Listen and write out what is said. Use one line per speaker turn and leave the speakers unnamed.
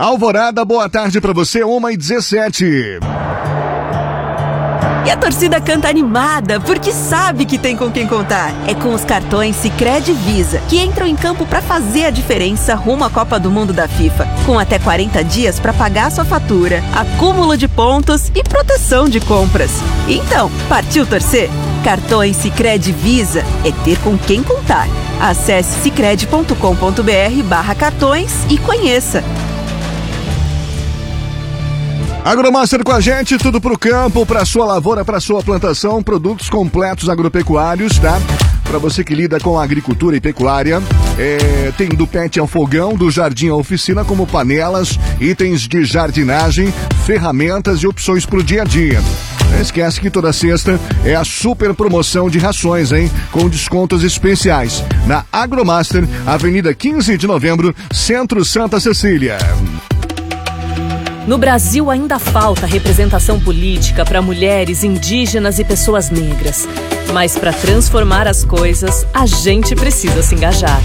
Alvorada, boa tarde pra você, 1h17.
E a torcida canta animada, porque sabe que tem com quem contar. É com os cartões Sicredi Visa, que entram em campo pra fazer a diferença rumo à Copa do Mundo da FIFA. Com até 40 dias pra pagar sua fatura, acúmulo de pontos e proteção de compras. Então, partiu torcer? Cartões Sicredi Visa é ter com quem contar. Acesse sicredi.com.br/cartões e conheça.
Agromaster com a gente, tudo pro campo, pra sua lavoura, pra sua plantação, produtos completos agropecuários, tá? Pra você que lida com agricultura e pecuária, tem do pet ao fogão, do jardim à oficina, como panelas, itens de jardinagem, ferramentas e opções pro dia a dia. Não esquece que toda sexta é a super promoção de rações, hein? Com descontos especiais. Na Agromaster, Avenida 15 de Novembro, Centro Santa Cecília.
No Brasil ainda falta representação política para mulheres, indígenas e pessoas negras. Mas para transformar as coisas, a gente precisa se engajar.